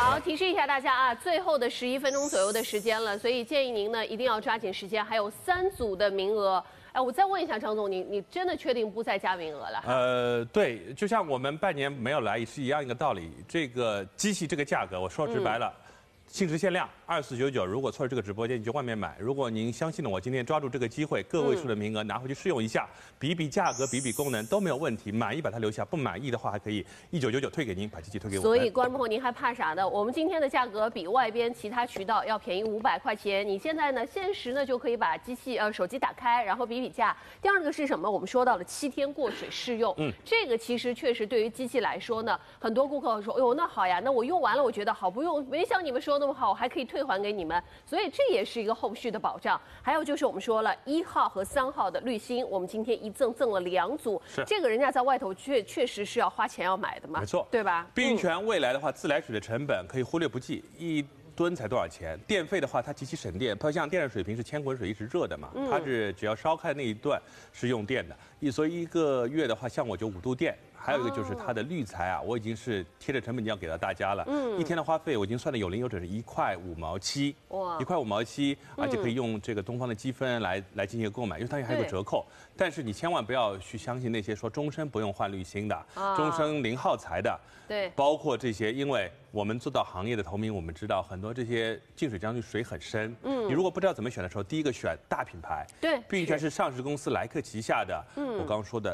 好，提示一下大家啊，最后的11分钟左右的时间了，所以建议您呢一定要抓紧时间，还有3组的名额。哎，我再问一下张总，你真的确定不再加名额了？ 对，就像我们半年没有来是一样一个道理。这个机器这个价格，我说直白了。限时限量2499，如果错了这个直播间，你去外面买。如果您相信了我，今天抓住这个机会，个位数的名额拿回去试用一下，比比价格，比比功能都没有问题。满意把它留下，不满意的话还可以1999退给您，把机器退给我们。 所以观众朋友，您还怕啥呢？我们今天的价格比外边其他渠道要便宜500块钱。你现在呢，限时呢就可以把手机打开，然后比比价。第二个是什么？我们说到了7天过水试用，这个其实确实对于机器来说呢，很多顾客说，哎呦，那好呀，那我用完了，我觉得好不用，没像你们说那么好，我还可以退还给你们，所以这也是一个后续的保障。还有就是我们说了1号和3号的滤芯，我们今天一赠了2组，这个人家在外头确实是要花钱要买的嘛， 没错， 对吧？ 碧云泉未来的话，自来水的成本可以忽略不计，1吨才多少钱？电费的话，它极其省电，不像电热水瓶是千滚水一直热的嘛，它是只要烧开那一段是用电的，所以1个月的话，像我就5度电。还有一个就是它的滤材啊，我已经是贴着成本价给到大家了。1天的花费我已经算的有零有整是1块5毛7，哇，1块5毛7，而且可以用这个东方的积分来进行购买，因为它还有个折扣。但是你千万不要去相信那些说终身不用换滤芯的，终身0耗材的，对，包括这些，因为我们做到行业的头名，我们知道很多这些净水将军水很深。你如果不知道怎么选的时候，第一个选大品牌，对，碧云泉是上市公司莱克旗下的，我刚刚说的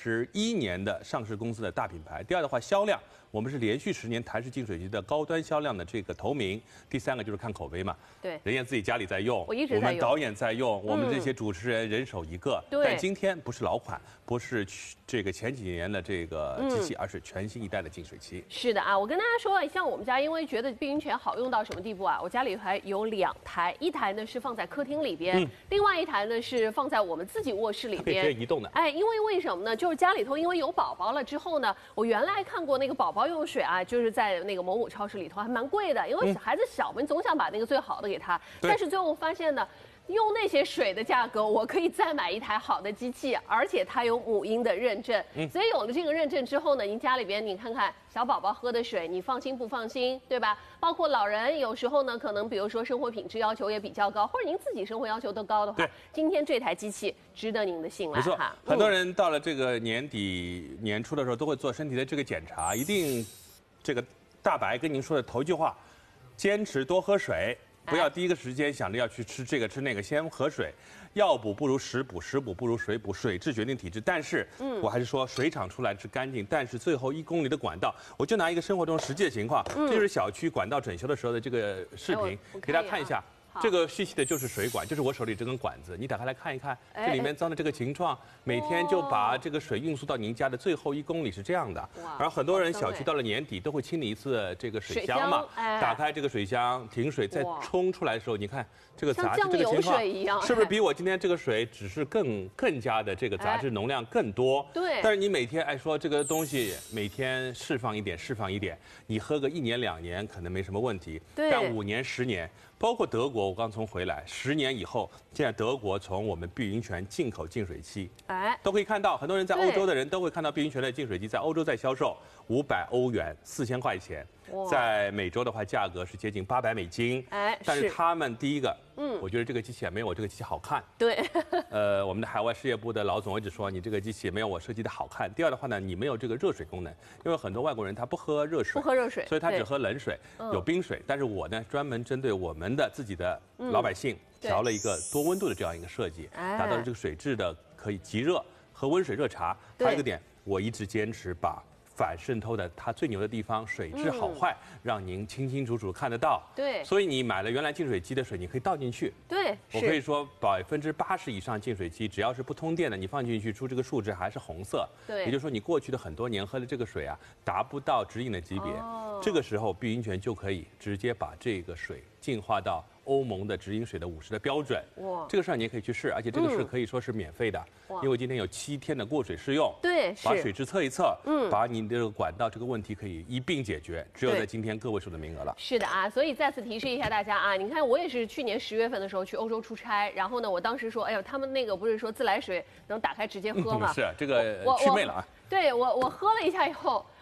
31年的上市公司的大品牌。第二的话，销量我们是连续10年台式净水机的高端销量的这个头名。第3个就是看口碑嘛，对，人家自己家里在用，我一直在用，我们导演在用，我们这些主持人人手1个。但今天不是老款，不是这个前几年的这个机器，而是全新一代的净水器。 是的啊，我跟大家说，像我们家，因为觉得碧云泉好用到什么地步啊？我家里还有2台，一台呢是放在客厅里边，另外一台呢是放在我们自己卧室里边， 可以移动的。 哎，因为什么呢？就是家里头因为有宝宝了之后呢，我原来看过那个宝宝用水啊，就是在那个某某超市里头还蛮贵的，因为孩子小嘛，你总想把那个最好的给他，但是最后发现呢。用那些水的价格，我可以再买一台好的机器，而且它有母婴的认证，所以有了这个认证之后呢，您家里边你看看小宝宝喝的水，你放心不放心，对吧？包括老人有时候呢，可能比如说生活品质要求也比较高，或者您自己生活要求都高的话，今天这台机器值得您的信赖。 没错，很多人到了这个年底年初的时候，都会做身体的这个检查，一定这个大白跟您说的头一句话，坚持多喝水。不要第一个时间想着要去吃这个吃那个，先喝水。药补不如食补，食补不如水补，水质决定体质。但是，我还是说水厂出来是干净，但是最后1公里的管道，我就拿一个生活中实际的情况，这就是小区管道整修的时候的这个视频，给大家看一下。这个细细的就是水管，就是我手里这根管子，你打开来看一看，这里面装的这个情况，每天就把这个水运输到您家的最后1公里是这样的。而很多人小区到了年底都会清理一次这个水箱嘛，打开这个水箱停水再冲出来的时候，你看这个杂质这个情况，是不是比我今天这个水只是更加的这个杂质浓量更多？对。但是你每天爱说这个东西每天释放一点，你喝个1年2年可能没什么问题，但5年10年。包括德国，我刚从回来，10年以后，现在德国从我们碧云泉进口净水器，都可以看到，很多人在欧洲的人都会看到碧云泉的净水机在欧洲在销售500欧元，4000块钱，在美洲的话价格是接近800美金，但是他们第一个，我觉得这个机器也没有我这个机器好看，对，我们的海外事业部的老总一直说你这个机器没有我设计的好看。第二的话呢，你没有这个热水功能，因为很多外国人他不喝热水，所以他只喝冷水，有冰水。但是我呢，专门针对我们的自己的老百姓调了一个多温度的这样一个设计，达到了这个水质的可以即热，喝温水热茶。还有一个点，我一直坚持把反渗透的它最牛的地方，水质好坏，让您清清楚楚看得到。对，所以你买了原来净水机的水，你可以倒进去。对，我可以说80%以上净水机只要是不通电的，你放进去出这个数值还是红色。对，也就是说你过去的很多年喝的这个水啊，达不到指引的级别。这个时候碧云泉就可以直接把这个水净化到欧盟的直饮水的50的标准。哇，这个事儿你也可以去试，而且这个事可以说是免费的，因为今天有7天的过水试用。对，把水质测一测，把你这个管道这个问题可以一并解决，只有在今天个位数的名额了。是的啊，所以再次提示一下大家啊，你看我也是去年10月份的时候去欧洲出差，然后呢，我当时说，哎呦，他们那个不是说自来水能打开直接喝吗？是这个祛魅了啊。对我喝了一下以后。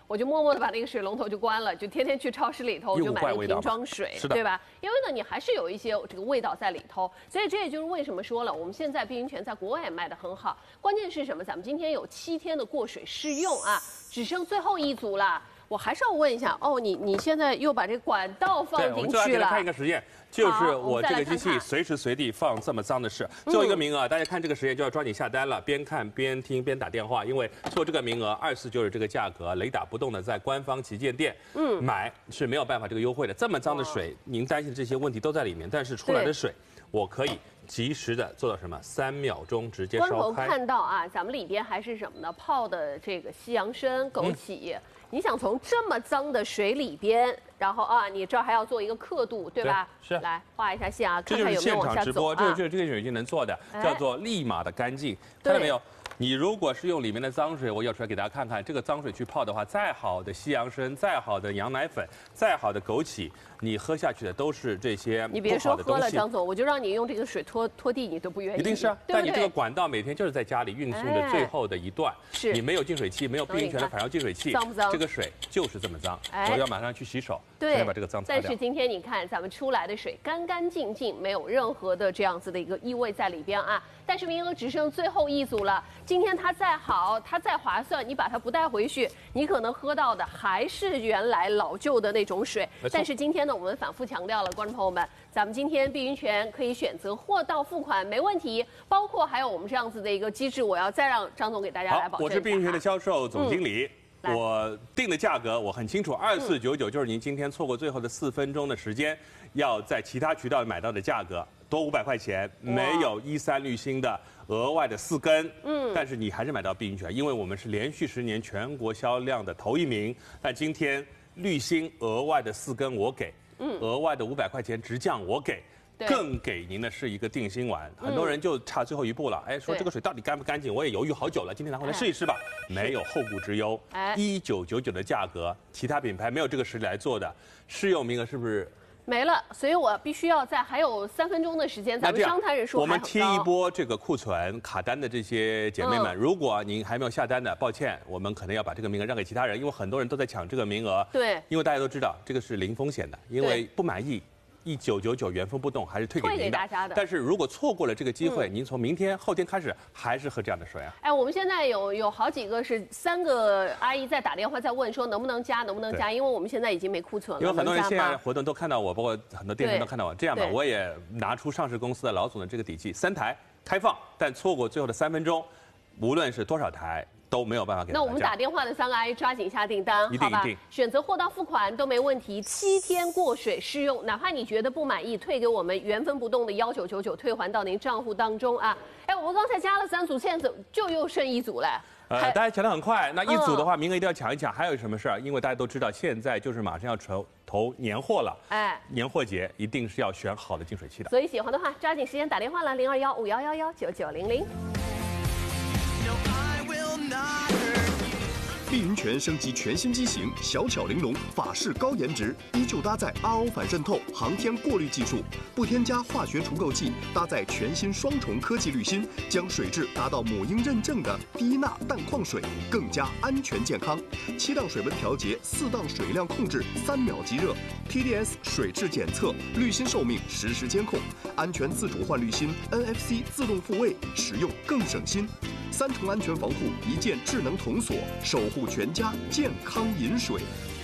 我就默默的把那个水龙头就关了，就天天去超市里头就买那瓶装水，对吧？因为呢，你还是有一些这个味道在里头，所以这也就是为什么说了，我们现在碧云泉在国外也卖得很好。关键是什么？咱们今天有7天的过水试用啊，只剩最后一组了。我还是要问一下哦，你现在又把这个管道放进去了？ 对，我们最后给大家看一个实验，就是我这个机器随时随地放这么脏的事。最后一个名额，大家看这个实验就要抓紧下单了，边看边听边打电话，因为最后这个名额2499这个价格，雷打不动的在官方旗舰店买是没有办法这个优惠的。这么脏的水，您担心这些问题都在里面，但是出来的水我可以及时的做到什么？3秒钟直接烧开。 观众看到啊，咱们里边还是什么呢？泡的这个西洋参、枸杞。你想从这么脏的水里边，然后啊，你这儿还要做一个刻度，对吧？ 是。 来画一下线啊，看看有没这就是现有往下走场直播，这个水晶能做的，叫做立马的干净，看到没有？你如果是用里面的脏水，我舀出来给大家看看，这个脏水去泡的话，再好的西洋参，再好的羊奶粉，再好的枸杞，你喝下去的都是这些不好的东西。 你别说喝了，张总，我就让你用这个水拖地，你都不愿意。 一定是啊，但你这个管道每天就是在家里运送的最后的一段， 是你没有净水器，没有碧云泉的反绕净水器， 脏不脏？ 这个水就是这么脏，我要马上去洗手， 对， 把这个脏擦掉。 但是今天你看，咱们出来的水干干净净，没有任何的这样子的一个异味在里边啊。但是名额只剩最后一组了，今天它再好，它再划算，你把它不带回去，你可能喝到的还是原来老旧的那种水。但是今天呢，我们反复强调了，观众朋友们，咱们今天碧云泉可以选择货到付款，没问题。包括还有我们这样子的一个机制，我要再让张总给大家来保证一下。 我是碧云泉的销售总经理。我定的价格我很清楚，2499就是您今天错过最后的4分钟的时间，要在其他渠道买到的价格多500块钱，没有13氯锌的额外的4根，但是你还是买到碧云泉，因为我们是连续10年全国销量的头1名。但今天氯锌额外的4根我给，额外的500块钱直降我给。更给您的是一个定心丸，很多人就差最后一步了，哎，说这个水到底干不干净？我也犹豫好久了，今天拿回来试一试吧，没有后顾之忧，1999的价格，其他品牌没有这个实力来做的，试用名额是不是？ 没了，所以我必须要在还有3分钟的时间，咱们商谈人数还很高。 我们贴一波这个库存卡单的这些姐妹们，如果您还没有下单的，抱歉，我们可能要把这个名额让给其他人，因为很多人都在抢这个名额。 对， 因为大家都知道这个是零风险的，因为不满意。1999原封不动还是退给您的，但是如果错过了这个机会，您从明天、后天开始还是喝这样的水啊？ 哎，我们现在有好几个是3个阿姨在打电话在问说能不能加，因为我们现在已经没库存了。 因为很多人现在活动都看到我，包括很多电商都看到我。这样吧，我也拿出上市公司的老总的这个底气，3台开放，但错过最后的3分钟，无论是多少台。都没有办法给。 那我们打电话的3个阿姨抓紧下订单，好吧？选择货到付款都没问题，7天过水试用，哪怕你觉得不满意，退给我们原封不动的1999退还到您账户当中啊！哎，我们刚才加了3组，现在就又剩1组嘞。 大家抢得很快，那1组的话，名额一定要抢一抢。还有什么事儿？因为大家都知道，现在就是马上要投年货了，年货节一定是要选好的净水器的。 所以喜欢的话，抓紧时间打电话了，02151119900。 碧云泉升级全新机型，小巧玲珑，法式高颜值，依旧搭载 RO 反渗透航天过滤技术，不添加化学除垢剂，搭载全新双重科技滤芯，将水质达到母婴认证的低钠淡矿水，更加安全健康。7档水温调节，4档水量控制，3秒即热 ，TDS 水质检测，滤芯寿命实时监控，安全自主换滤芯 ，NFC 自动复位，使用更省心。3重安全防护，一键智能童锁，守护全家健康饮水。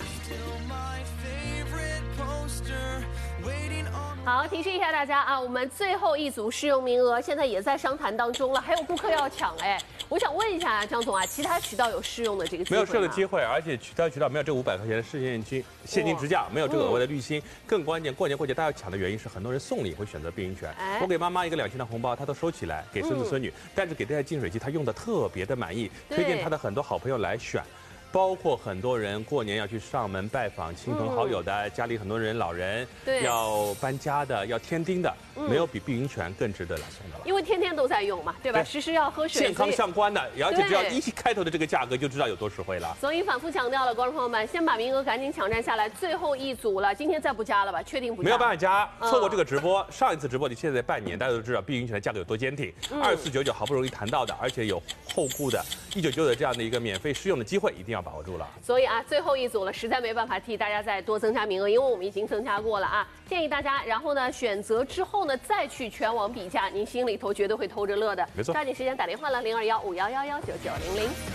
好，提示一下大家啊，我们最后1组试用名额现在也在商谈当中了，还有顾客要抢哎。我想问一下张总啊，其他渠道有试用的这个机会吗？ 没有试用的机会，而且其他渠道没有这500块钱的现金直价，没有这个额外的滤芯。更关键，过年过节大家要抢的原因是很多人送礼会选择碧云泉。我给妈妈一个2000的红包，她都收起来给孙子孙女，但是给这台净水器她用的特别的满意，推荐她的很多好朋友来选。包括很多人过年要去上门拜访亲朋好友的，家里很多人老人要搬家的，要添丁的，没有比碧云泉更值得来送的了。 因为天天都在用嘛，对吧？时时要喝水， 健康相关的，而且只要1开头的这个价格就知道有多实惠了。 所以反复强调了，观众朋友们，先把名额赶紧抢占下来，最后1组了，今天再不加了吧？确定不加？ 没有办法加，错过这个直播，上一次直播你现在半年，大家都知道碧云泉的价格有多坚挺，2499好不容易谈到的，而且有后顾的1999的这样的一个免费试用的机会，一定要。 把握住了。 所以啊，最后一组了，实在没办法替大家再多增加名额，因为我们已经增加过了啊。建议大家，然后呢选择之后呢再去全网比价，您心里头绝对会偷着乐的。 没错， 抓紧时间打电话了，0215111990。